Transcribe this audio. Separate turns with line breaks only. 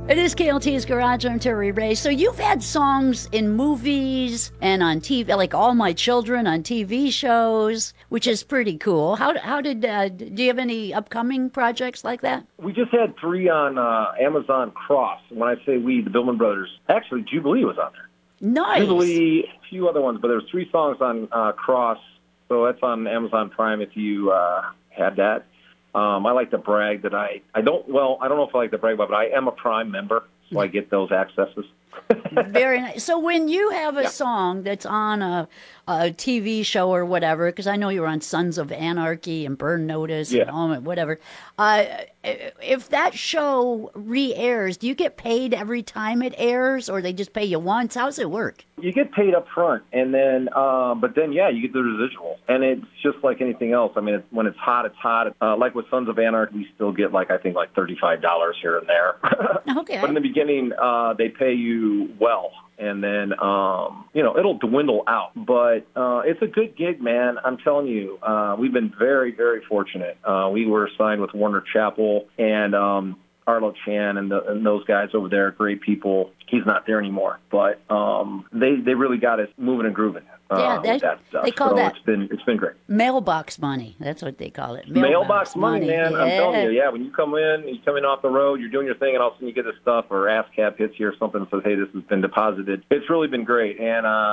It is KLT's Garage. I'm Terry Ray. So you've had songs in movies and on TV, like All My Children on TV shows, which is pretty cool. How did do you have any upcoming projects like that?
We just had 3 on Amazon Cross. When I say we, the Billman Brothers, actually Jubilee was on there.
Nice.
Jubilee, a few other ones, but there's 3 songs on Cross, so that's on Amazon Prime if you had that. I like to brag that I don't know if I like to brag about it, but I am a Prime member, so I get those accesses.
Very nice. So when you have a song that's on a TV show or whatever, because I know you were on Sons of Anarchy and Burn Notice and whatever, if that show re-airs, do you get paid every time it airs, or they just pay you once? How does it work?
You get paid up front, and then, but then, you get the residual. And it's just like anything else. I mean, when it's hot, it's hot. Like with Sons of Anarchy, we still get, I think $35 here and there.
Okay.
But in the beginning, they pay you well. And then, it'll dwindle out. But it's a good gig, man. I'm telling you, we've been very, very fortunate. We were signed with Warner Chappell and Arlo Chan and those guys over there, great people. He's not there anymore. But they really got us moving and grooving. With that stuff.
They call that.
It's been great.
Mailbox money. That's what they call it.
Mailbox money, man.
Yeah.
I'm telling you, when you come in off the road, you're doing your thing, and all of a sudden you get this stuff, or ASCAP hits you or something and says, hey, this has been deposited. It's really been great. And